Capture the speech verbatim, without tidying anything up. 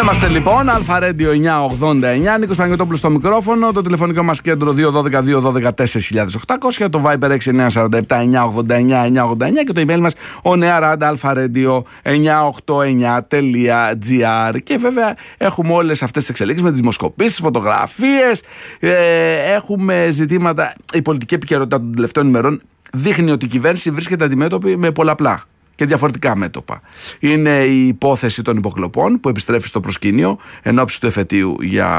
Είμαστε λοιπόν, Αλφα Radio εννιακόσια ογδόντα εννιά, Νίκος Παναγιωτόπουλος στο μικρόφωνο, το τηλεφωνικό μας κέντρο δύο ένα δύο δύο ένα δύο τέσσερα χιλιάδες οκτακόσια, το Viber έξι εννιά τέσσερα επτά εννιά ογδόντα εννιά εννιά ογδόντα εννιά και το email μας ο νεαράντα αλφαρέντιο εννιακόσια ογδόντα εννιά τελεία τζι άρ. Και βέβαια έχουμε όλες αυτές τις εξελίξεις με τις δημοσκοπήσεις, τις φωτογραφίες, ε, έχουμε ζητήματα. Η πολιτική επικαιρότητα των τελευταίων ημερών δείχνει ότι η κυβέρνηση βρίσκεται αντιμέτωπη με πολλαπλά και διαφορετικά μέτωπα. Είναι η υπόθεση των υποκλοπών που επιστρέφει στο προσκήνιο εν ώψη του εφετείου για